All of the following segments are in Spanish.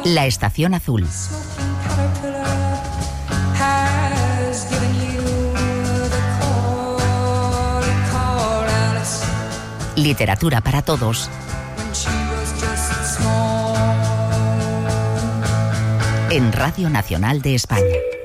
La Estación Azul. Literatura para todos. En Radio Nacional de España.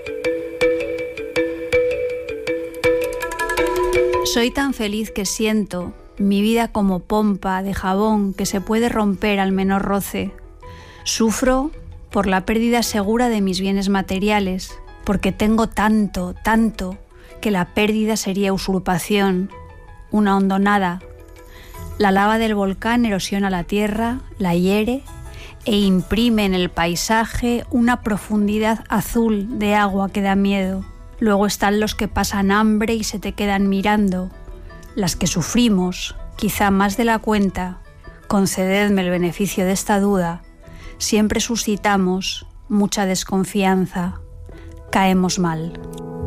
Soy tan feliz que siento mi vida como pompa de jabón que se puede romper al menor roce. Sufro por la pérdida segura de mis bienes materiales, porque tengo tanto, que la pérdida sería usurpación, una hondonada. La lava del volcán erosiona la tierra, la hiere e imprime en el paisaje una profundidad azul de agua que da miedo. Luego están los que pasan hambre y se te quedan mirando, las que sufrimos, quizá más de la cuenta. Concededme el beneficio de esta duda. Siempre suscitamos mucha desconfianza. Caemos mal.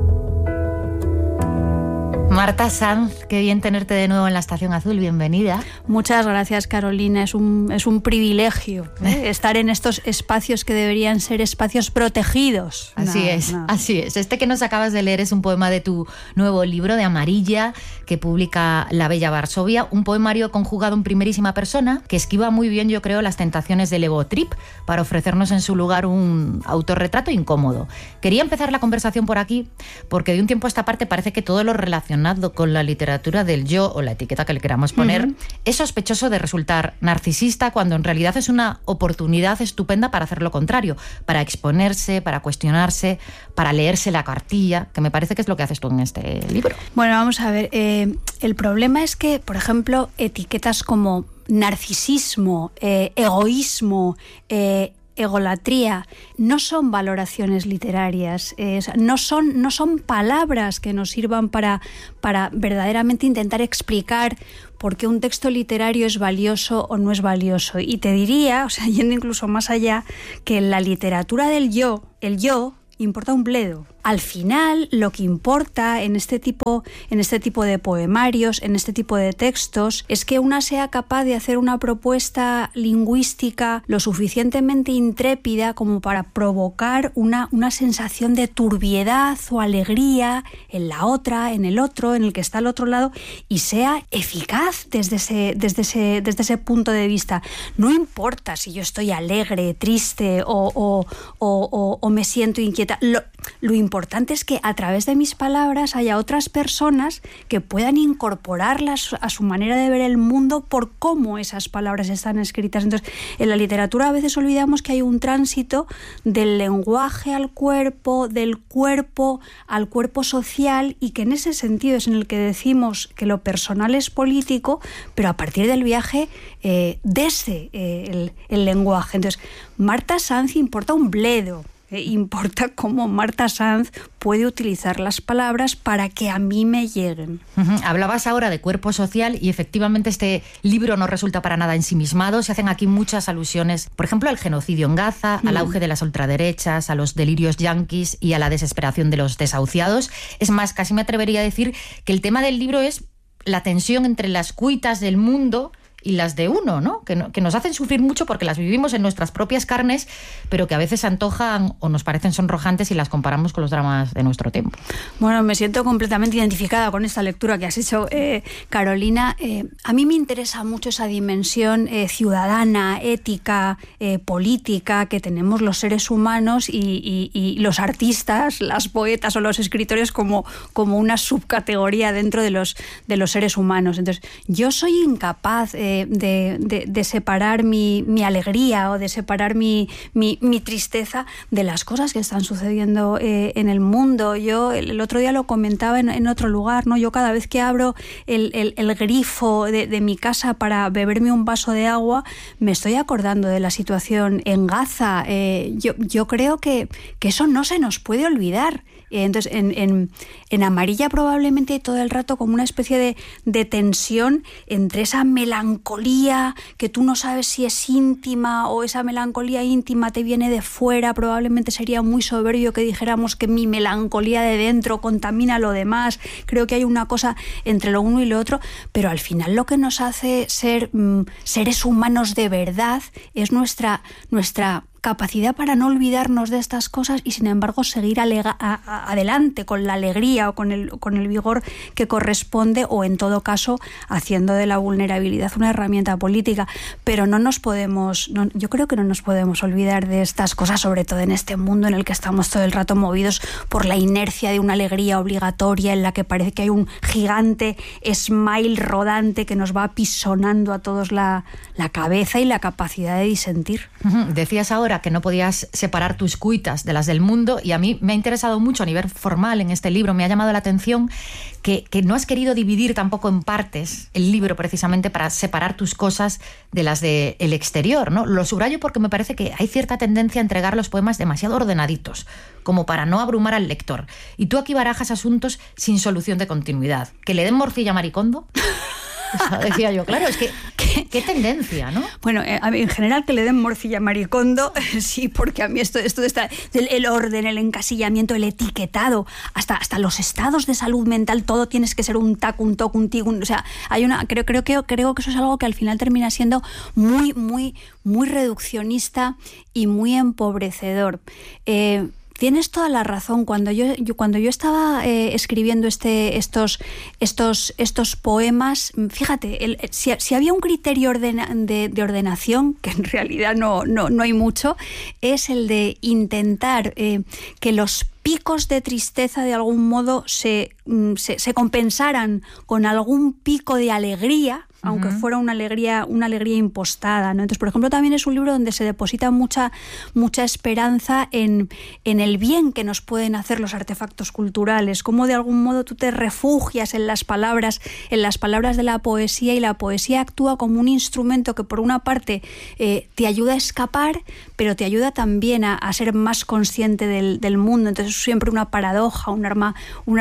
Marta Sanz, qué bien tenerte de nuevo en la Estación Azul, bienvenida. Muchas gracias, Carolina, es un privilegio estar en estos espacios que deberían ser espacios protegidos. Así es. Este que nos acabas de leer es un poema de tu nuevo libro, de Amarilla, que publica La Bella Varsovia, un poemario conjugado en primerísima persona que esquiva muy bien, yo creo, las tentaciones del ego trip para ofrecernos en su lugar un autorretrato incómodo. Quería empezar la conversación por aquí porque de un tiempo a esta parte parece que todo lo relacionado con la literatura del yo, o la etiqueta que le queramos poner, es sospechoso de resultar narcisista, cuando en realidad es una oportunidad estupenda para hacer lo contrario, para exponerse, para cuestionarse, para leerse la cartilla, que me parece que es lo que haces tú en este libro. Bueno, vamos a ver, el problema es que, por ejemplo, etiquetas como narcisismo, egoísmo, egolatría, no son valoraciones literarias, no son palabras que nos sirvan para verdaderamente intentar explicar por qué un texto literario es valioso o no es valioso. Y te diría, o sea, yendo incluso más allá, que en la literatura del yo, el yo importa un bledo. Al final, lo que importa en este tipo de poemarios, en este tipo de textos, es que una sea capaz de hacer una propuesta lingüística lo suficientemente intrépida como para provocar una sensación de turbiedad o alegría en la otra, en el otro, en el que está al otro lado, y sea eficaz desde ese punto de vista. No importa si yo estoy alegre, triste o me siento inquieta. Lo importante es que a través de mis palabras haya otras personas que puedan incorporarlas a su manera de ver el mundo por cómo esas palabras están escritas. Entonces, en la literatura a veces olvidamos que hay un tránsito del lenguaje al cuerpo, del cuerpo al cuerpo social, y que en ese sentido es en el que decimos que lo personal es político, pero a partir del viaje desde el lenguaje. Entonces, Marta Sanz importa un bledo. Importa cómo Marta Sanz puede utilizar las palabras para que a mí me lleguen. Hablabas ahora de cuerpo social y efectivamente este libro no resulta para nada ensimismado. Se hacen aquí muchas alusiones, por ejemplo, al genocidio en Gaza, al auge de las ultraderechas, a los delirios yanquis y a la desesperación de los desahuciados. Es más, casi me atrevería a decir que el tema del libro es la tensión entre las cuitas del mundo y las de uno, ¿no? Que nos hacen sufrir mucho porque las vivimos en nuestras propias carnes, pero que a veces se antojan o nos parecen sonrojantes si las comparamos con los dramas de nuestro tiempo. Bueno, me siento completamente identificada con esta lectura que has hecho, Carolina. A mí me interesa mucho esa dimensión ciudadana, ética, política que tenemos los seres humanos y los artistas, las poetas o los escritores como una subcategoría dentro de los seres humanos. Entonces, yo soy incapaz de separar mi alegría o de separar mi tristeza de las cosas que están sucediendo en el mundo. Yo el otro día lo comentaba en otro lugar, ¿no? Yo cada vez que abro el grifo de mi casa para beberme un vaso de agua, me estoy acordando de la situación en Gaza. Yo creo que eso no se nos puede olvidar. Entonces, en Amarilla probablemente hay todo el rato como una especie de tensión entre esa melancolía que tú no sabes si es íntima o esa melancolía íntima te viene de fuera. Probablemente sería muy soberbio que dijéramos que mi melancolía de dentro contamina lo demás. Creo que hay una cosa entre lo uno y lo otro, pero al final lo que nos hace ser seres humanos de verdad es nuestra capacidad para no olvidarnos de estas cosas y sin embargo seguir adelante con la alegría o con el vigor que corresponde, o en todo caso haciendo de la vulnerabilidad una herramienta política. Pero yo creo que no nos podemos olvidar de estas cosas, sobre todo en este mundo en el que estamos todo el rato movidos por la inercia de una alegría obligatoria en la que parece que hay un gigante smile rodante que nos va apisonando a todos la cabeza y la capacidad de disentir. Decías ahora que no podías separar tus cuitas de las del mundo, y a mí me ha interesado mucho a nivel formal en este libro, me ha llamado la atención que no has querido dividir tampoco en partes el libro precisamente para separar tus cosas de las del exterior, ¿no? Lo subrayo porque me parece que hay cierta tendencia a entregar los poemas demasiado ordenaditos, como para no abrumar al lector. Y tú aquí barajas asuntos sin solución de continuidad. ¿Que le den morcilla a Maricondo? Eso decía yo, claro, es que qué tendencia, ¿no? Bueno, a mí, en general, que le den morcilla a Maricondo, sí, porque a mí esto está el orden, el encasillamiento, el etiquetado, hasta los estados de salud mental, todo tienes que ser un tac, un toc, un tig, o sea, creo que eso es algo que al final termina siendo muy, muy, muy reduccionista y muy empobrecedor. Tienes toda la razón. Cuando yo estaba escribiendo estos poemas, fíjate, si había un criterio de ordenación, que en realidad no hay mucho, es el de intentar que los picos de tristeza de algún modo se compensaran con algún pico de alegría, aunque fuera una alegría impostada, ¿no? Entonces, por ejemplo, también es un libro donde se deposita mucha esperanza en el bien que nos pueden hacer los artefactos culturales, cómo de algún modo tú te refugias en las palabras de la poesía, y la poesía actúa como un instrumento que por una parte te ayuda a escapar, pero te ayuda también a ser más consciente del mundo. Entonces es siempre una paradoja, un arma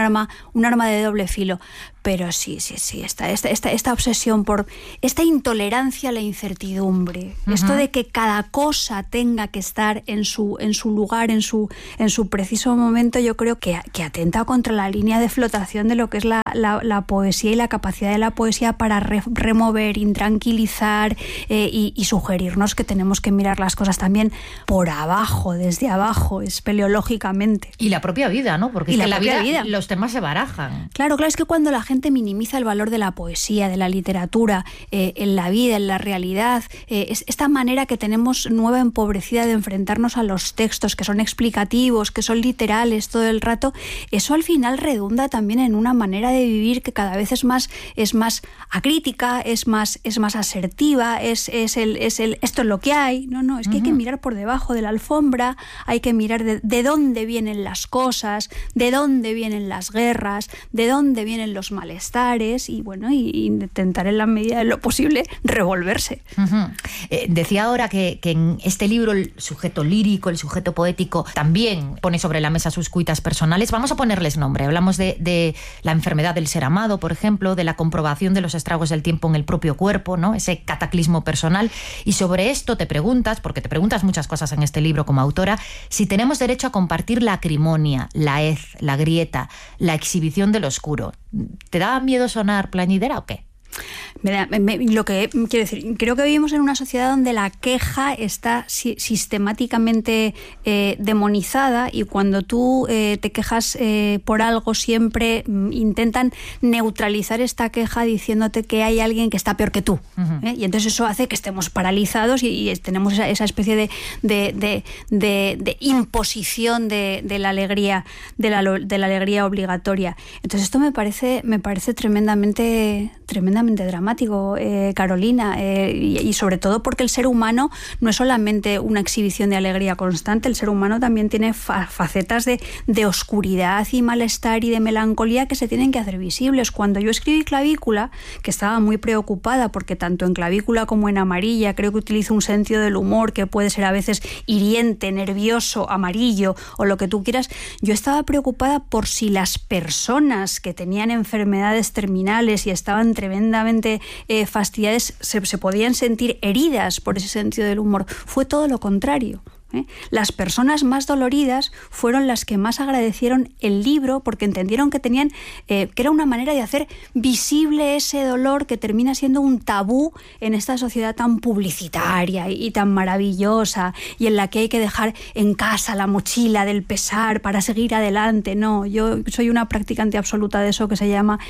de doble filo. Pero sí, esta obsesión por esta intolerancia a la incertidumbre, esto de que cada cosa tenga que estar en su lugar, en su preciso momento, yo creo que atenta contra la línea de flotación de lo que es la poesía y la capacidad de la poesía para remover, intranquilizar y sugerirnos que tenemos que mirar las cosas también por abajo, desde abajo, espeleológicamente. Y la propia vida, ¿no? Porque en la vida los temas se barajan. Claro, es que cuando la gente minimiza el valor de la poesía, de la literatura, en la vida, en la realidad, esta manera que tenemos nueva, empobrecida de enfrentarnos a los textos, que son explicativos, que son literales todo el rato, eso al final redunda también en una manera de vivir que cada vez es más acrítica, es más asertiva, esto es lo que hay. No, es que hay que mirar por debajo de la alfombra, hay que mirar de dónde vienen las cosas, de dónde vienen las guerras, de dónde vienen los malestares, y bueno, y intentar en la medida de lo posible revolverse. Decía ahora que en este libro el sujeto lírico, el sujeto poético también pone sobre la mesa sus cuitas personales. Vamos a ponerles nombre. Hablamos de la enfermedad del ser amado, por ejemplo, de la comprobación de los estragos del tiempo en el propio cuerpo, ¿no? Ese cataclismo personal. Y sobre esto te preguntas, porque te preguntas muchas cosas en este libro como autora, si tenemos derecho a compartir la acrimonia, la hez, la grieta, la exhibición del oscuro. ¿Te da miedo sonar plañidera o qué? Lo que quiero decir, creo que vivimos en una sociedad donde la queja está sistemáticamente demonizada, y cuando tú te quejas por algo siempre intentan neutralizar esta queja diciéndote que hay alguien que está peor que tú. Y entonces eso hace que estemos paralizados y tenemos esa especie de imposición de la alegría, de la alegría obligatoria. Entonces esto me parece tremendamente dramático, Carolina, y sobre todo porque el ser humano no es solamente una exhibición de alegría constante, el ser humano también tiene facetas de oscuridad y malestar y de melancolía que se tienen que hacer visibles. Cuando yo escribí Clavícula, que estaba muy preocupada porque tanto en Clavícula como en Amarilla creo que utilizo un sentido del humor que puede ser a veces hiriente, nervioso, amarillo o lo que tú quieras, yo estaba preocupada por si las personas que tenían enfermedades terminales y estaban tremendamente fastidiadas se podían sentir heridas por ese sentido del humor. Fue todo lo contrario. Las personas más doloridas fueron las que más agradecieron el libro porque entendieron que tenían que era una manera de hacer visible ese dolor que termina siendo un tabú en esta sociedad tan publicitaria y tan maravillosa, y en la que hay que dejar en casa la mochila del pesar para seguir adelante. No, yo soy una practicante absoluta de eso que se llama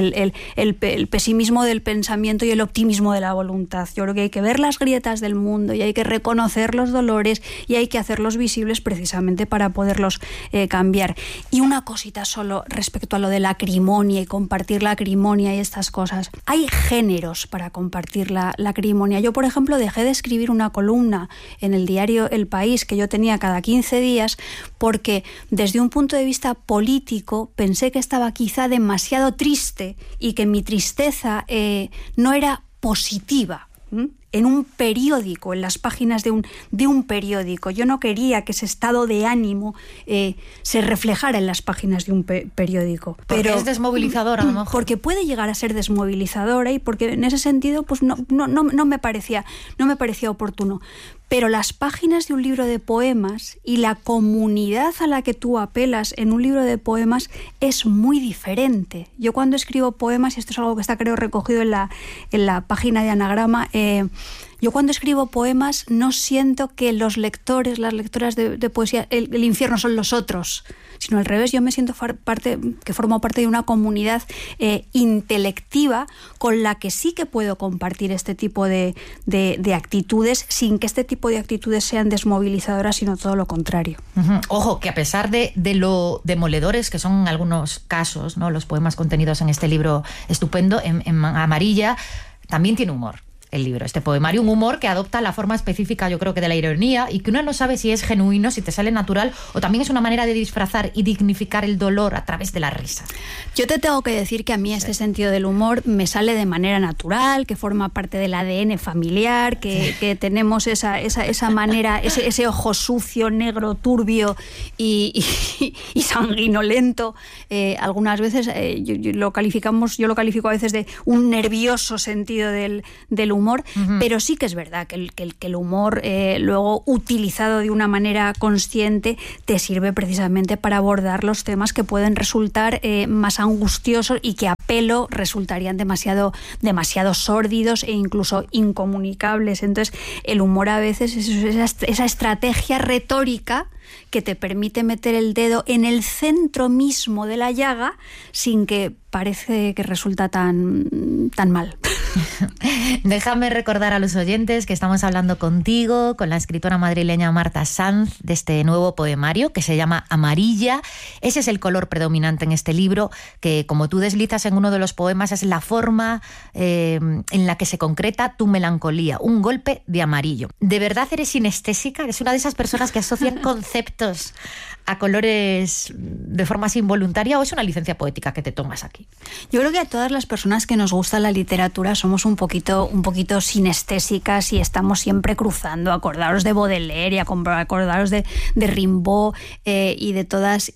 el pesimismo del pensamiento y el optimismo de la voluntad. Yo creo que hay que ver las grietas del mundo y hay que reconocer los dolores y hay que hacerlos visibles precisamente para poderlos cambiar. Y una cosita solo respecto a lo de la acrimonia y compartir la acrimonia y estas cosas. Hay géneros para compartir la acrimonia. Yo, por ejemplo, dejé de escribir una columna en el diario El País que yo tenía cada 15 días porque desde un punto de vista político pensé que estaba quizá demasiado triste y que mi tristeza no era positiva. En un periódico, en las páginas de un periódico. Yo no quería que ese estado de ánimo se reflejara en las páginas de un periódico. Porque es desmovilizador, a lo mejor. Porque puede llegar a ser desmovilizadora y porque en ese sentido pues no me parecía oportuno. Pero las páginas de un libro de poemas y la comunidad a la que tú apelas en un libro de poemas es muy diferente. Yo cuando escribo poemas, y esto es algo que está creo recogido en la página de Anagrama, yo cuando escribo poemas no siento que los lectores, las lectoras de poesía, el infierno son los otros, sino al revés. Yo me siento que formo parte de una comunidad intelectiva con la que sí que puedo compartir este tipo de actitudes sin que este tipo de actitudes sean desmovilizadoras, sino todo lo contrario. Uh-huh. Ojo, que a pesar de lo demoledores que son en algunos casos, ¿no?, los poemas contenidos en este libro estupendo, en Amarilla, también tiene humor. El libro, este poemario, un humor que adopta la forma específica, yo creo que de la ironía, y que uno no sabe si es genuino, si te sale natural, o también es una manera de disfrazar y dignificar el dolor a través de la risa. Yo te tengo que decir que a mí este sentido del humor me sale de manera natural, que forma parte del ADN familiar, que tenemos esa manera, ese ojo sucio, negro, turbio y sanguinolento. Algunas veces yo lo califico a veces de un nervioso sentido del humor. Uh-huh. Pero sí que es verdad que el humor luego utilizado de una manera consciente te sirve precisamente para abordar los temas que pueden resultar más angustiosos y que a pelo resultarían demasiado sórdidos e incluso incomunicables. Entonces el humor a veces es esa estrategia retórica que te permite meter el dedo en el centro mismo de la llaga sin que parece que resulta tan mal. Déjame recordar a los oyentes que estamos hablando contigo, con la escritora madrileña Marta Sanz, de este nuevo poemario que se llama Amarilla. Ese es el color predominante en este libro, que como tú deslizas en uno de los poemas es la forma en la que se concreta tu melancolía, un golpe de amarillo. ¿De verdad eres sinestésica? ¿Eres una de esas personas que asocian conceptos a colores de forma así involuntaria, o es una licencia poética que te tomas aquí? Yo creo que a todas las personas que nos gusta la literatura somos un poquito sinestésicas y estamos siempre cruzando. Acordaros de Baudelaire y acordaros de Rimbaud y de todas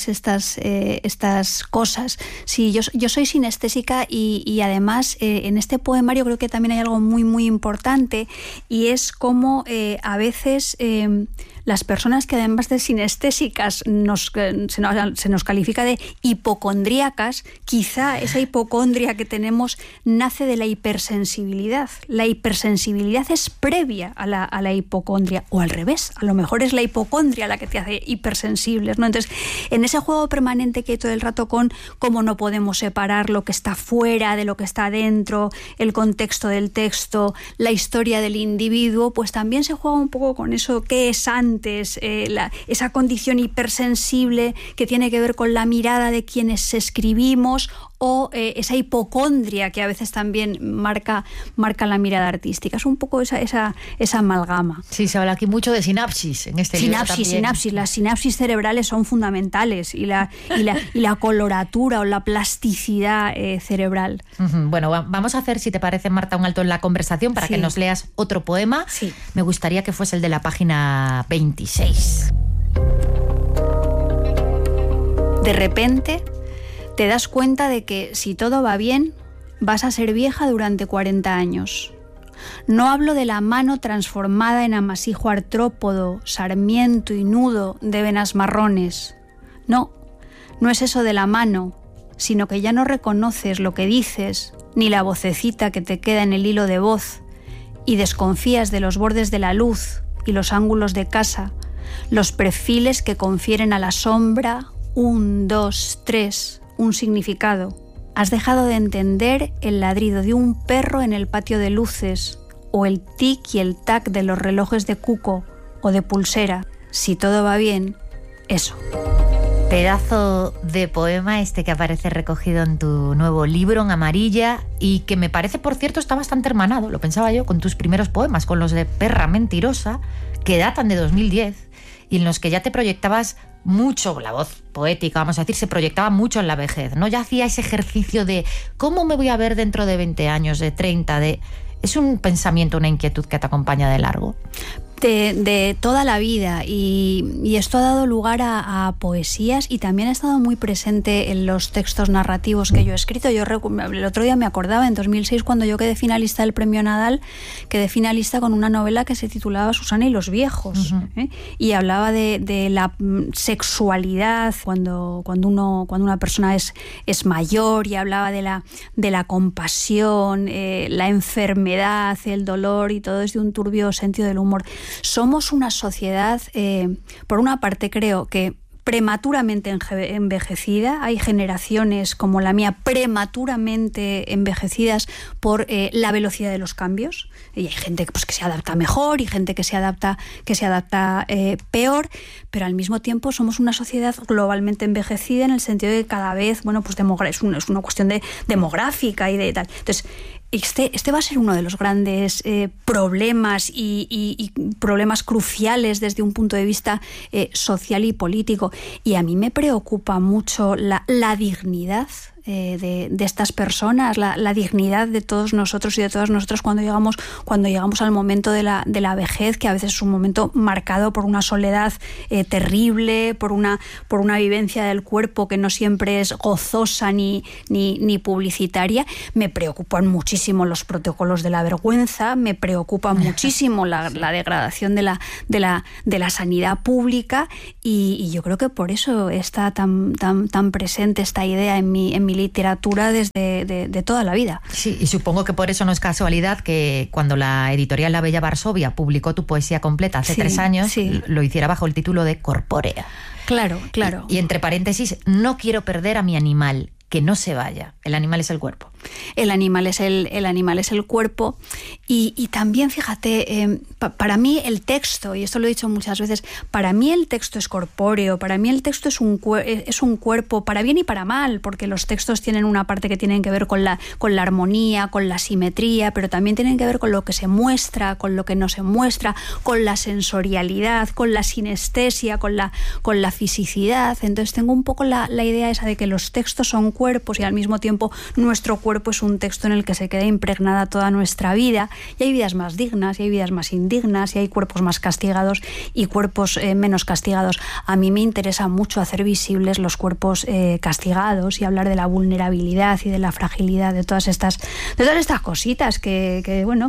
estas cosas. Sí, yo soy sinestésica y además en este poemario creo que también hay algo muy muy importante, y es como a veces las personas que además de sinestésicas se nos califica de hipocondríacas, quizá esa hipocondria que tenemos nace de la hipersensibilidad. La hipersensibilidad es previa a la hipocondria, o al revés, a lo mejor es la hipocondria la que te hace hipersensibles, ¿no? Entonces, en ese juego permanente que hay todo el rato con cómo no podemos separar lo que está fuera de lo que está dentro, el contexto del texto, la historia del individuo, pues también se juega un poco con eso que es antes, esa condición hipersensible que tiene que ver con la mirada de quienes escribimos, o esa hipocondria que a veces también marca la mirada artística. Es un poco esa amalgama. Sí, se habla aquí mucho de sinapsis en este libro también. Sinapsis. Las sinapsis cerebrales son fundamentales, y la coloratura o la plasticidad cerebral. Uh-huh. Bueno, vamos a hacer, si te parece, Marta, un alto en la conversación para que nos leas otro poema. Sí. Me gustaría que fuese el de la página 26. De repente te das cuenta de que si todo va bien, vas a ser vieja durante 40 años. No hablo de la mano transformada en amasijo artrópodo, sarmiento y nudo de venas marrones. No, no es eso de la mano, sino que ya no reconoces lo que dices, ni la vocecita que te queda en el hilo de voz, y desconfías de los bordes de la luz y los ángulos de casa, los perfiles que confieren a la sombra 1, 2, 3, un significado. Has dejado de entender el ladrido de un perro en el patio de luces, o el tic y el tac de los relojes de cuco o de pulsera. Si todo va bien, eso. Pedazo de poema este que aparece recogido en tu nuevo libro, en Amarilla, y que me parece, por cierto, está bastante hermanado, lo pensaba yo, con tus primeros poemas, con los de Perra Mentirosa, que datan de 2010, y en los que ya te proyectabas mucho, la voz poética, vamos a decir, se proyectaba mucho en la vejez, ¿no? Ya hacía ese ejercicio de ¿cómo me voy a ver dentro de 20 años, de 30, de... ¿Es un pensamiento, una inquietud que te acompaña de largo? De toda la vida, y esto ha dado lugar a poesías, y también ha estado muy presente en los textos narrativos que yo he escrito. Yo el otro día me acordaba, en 2006, cuando yo quedé finalista del Premio Nadal, quedé finalista con una novela que se titulaba Susana y los viejos, y hablaba de la sexualidad cuando una persona es mayor, y hablaba de la compasión, la enfermedad, el dolor, y todo desde un turbio sentido del humor. Somos una sociedad, por una parte creo que prematuramente envejecida. Hay generaciones como la mía prematuramente envejecidas por la velocidad de los cambios. Y hay gente pues, que se adapta mejor y gente que se adapta peor, pero al mismo tiempo somos una sociedad globalmente envejecida en el sentido de que cada vez, bueno, pues es una cuestión demográfica y de tal. Entonces, este va a ser uno de los grandes problemas y problemas cruciales desde un punto de vista social y político. Y a mí me preocupa mucho la dignidad de estas personas, la dignidad de todos nosotros y de todas nosotras cuando llegamos al momento de la vejez, que a veces es un momento marcado por una soledad terrible, por una vivencia del cuerpo que no siempre es gozosa ni publicitaria. Me preocupan muchísimo los protocolos de la vergüenza, me preocupa muchísimo la degradación de la sanidad pública, y yo creo que por eso está tan presente esta idea en mi literatura desde de toda la vida. Sí, y supongo que por eso no es casualidad que cuando la editorial La Bella Varsovia publicó tu poesía completa hace 3 años, lo hiciera bajo el título de Corpórea. Claro. Y entre paréntesis, no quiero perder a mi animal, que no se vaya. El animal es el cuerpo. El animal es el cuerpo, y también, fíjate, para mí el texto, y esto lo he dicho muchas veces, para mí el texto es corpóreo, para mí el texto es un cuerpo, para bien y para mal, porque los textos tienen una parte que tienen que ver con la armonía, con la simetría, pero también tienen que ver con lo que se muestra, con lo que no se muestra, con la sensorialidad, con la sinestesia, con la fisicidad. Entonces tengo un poco la idea esa de que los textos son cuerpos y al mismo tiempo nuestro cuerpo es un texto en el que se queda impregnada toda nuestra vida, y hay vidas más dignas y hay vidas más indignas, y hay cuerpos más castigados y cuerpos menos castigados. A mí me interesa mucho hacer visibles los cuerpos castigados y hablar de la vulnerabilidad y de la fragilidad de todas estas cositas que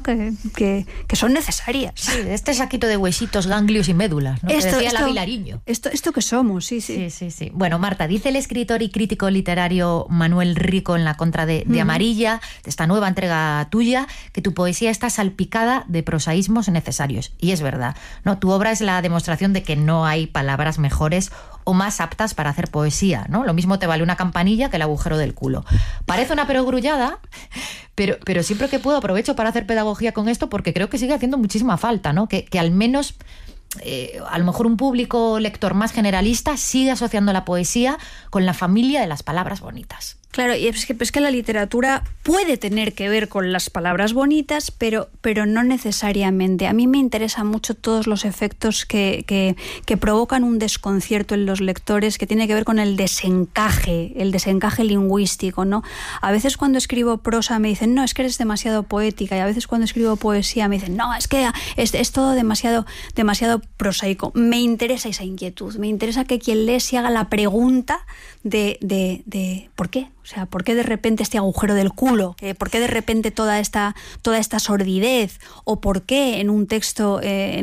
son necesarias. Sí, este saquito de huesitos, ganglios y médulas, ¿no? Esto, que decía la Vilariño. Esto que somos, sí. Sí. Bueno, Marta, dice el escritor y crítico literario Manuel Rico en la contra de Amarilla, de esta nueva entrega tuya, que tu poesía está salpicada de prosaísmos necesarios. Y es verdad, ¿no? Tu obra es la demostración de que no hay palabras mejores o más aptas para hacer poesía, ¿no? Lo mismo te vale una campanilla que el agujero del culo. Parece una perogrullada, pero siempre que puedo aprovecho para hacer pedagogía con esto, porque creo que sigue haciendo muchísima falta, ¿no? Que al menos a lo mejor un público lector más generalista sigue asociando la poesía con la familia de las palabras bonitas. Claro, y es que la literatura puede tener que ver con las palabras bonitas, pero no necesariamente. A mí me interesan mucho todos los efectos que provocan un desconcierto en los lectores, que tiene que ver con el desencaje lingüístico, ¿no? A veces cuando escribo prosa me dicen, no, es que eres demasiado poética, y a veces cuando escribo poesía me dicen, no, es que es todo demasiado prosaico. Me interesa esa inquietud, me interesa que quien lee se haga la pregunta de ¿por qué? O sea, ¿por qué de repente este agujero del culo? ¿Por qué de repente toda esta sordidez? ¿O por qué en un texto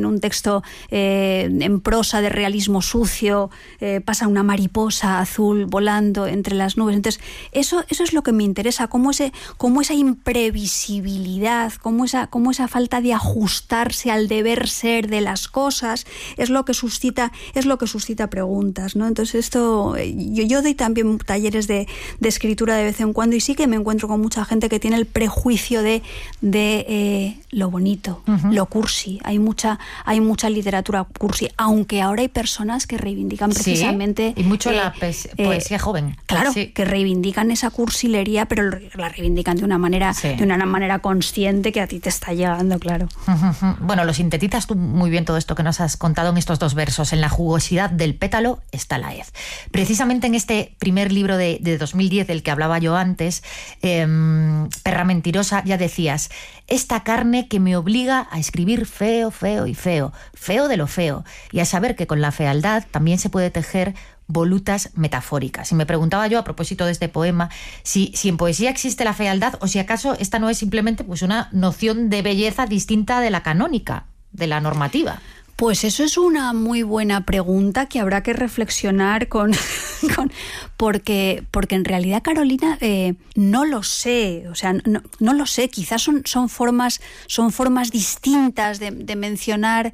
en prosa de realismo sucio pasa una mariposa azul volando entre las nubes? Entonces, eso es lo que me interesa, cómo esa imprevisibilidad, cómo esa falta de ajustarse al deber ser de las cosas es lo que suscita preguntas, ¿no? Entonces esto, yo doy también talleres de escritura de vez en cuando y sí que me encuentro con mucha gente que tiene el prejuicio de lo bonito, lo cursi. Hay mucha literatura cursi, aunque ahora hay personas que reivindican precisamente... Sí, y mucho la poesía joven. Claro, sí, que reivindican esa cursilería, pero la reivindican de una manera consciente que a ti te está llegando, claro. Bueno, lo sintetizas tú muy bien todo esto que nos has contado en estos 2 versos. En la jugosidad del pétalo está la hez. Precisamente en este primer libro de 2010 del que hablaba yo antes, Perra mentirosa, ya decías: esta carne que me obliga a escribir feo, feo y feo, feo de lo feo, y a saber que con la fealdad también se puede tejer volutas metafóricas. Y me preguntaba yo, a propósito de este poema, si en poesía existe la fealdad o si acaso esta no es simplemente pues una noción de belleza distinta de la canónica, de la normativa. Pues eso es una muy buena pregunta que habrá que reflexionar porque en realidad, Carolina, no lo sé, o sea, no lo sé, quizás son formas distintas de mencionar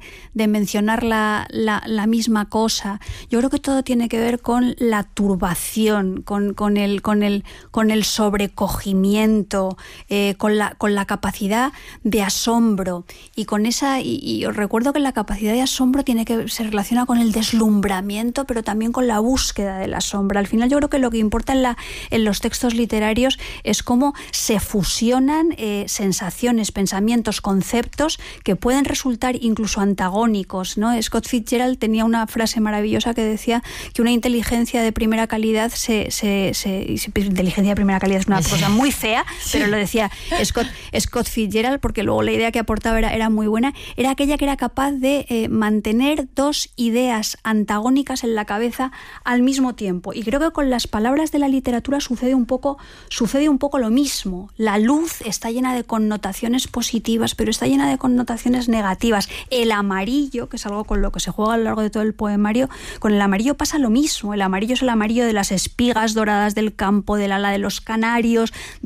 la misma cosa. Yo creo que todo tiene que ver con la turbación, con el sobrecogimiento, con la capacidad de asombro y con esa, y os recuerdo que la capacidad de asombro se relaciona con el deslumbramiento, pero también con la búsqueda de la sombra. Al final yo creo que lo que importa en los textos literarios es cómo se fusionan sensaciones, pensamientos, conceptos que pueden resultar incluso antagónicos, ¿no? Scott Fitzgerald tenía una frase maravillosa que decía que una inteligencia de primera calidad inteligencia de primera calidad es una cosa muy fea, pero lo decía Scott Fitzgerald, porque luego la idea que aportaba era muy buena, era aquella que era capaz de mantener 2 ideas antagónicas en la cabeza al mismo tiempo. Y creo que con las palabras de la literatura sucede un poco lo mismo. La luz está llena de connotaciones positivas, pero está llena de connotaciones negativas. El amarillo, que es algo con lo que se juega a lo largo de todo el poemario, con el amarillo pasa lo mismo. El amarillo es el amarillo de las espigas doradas del campo, del ala de los canarios,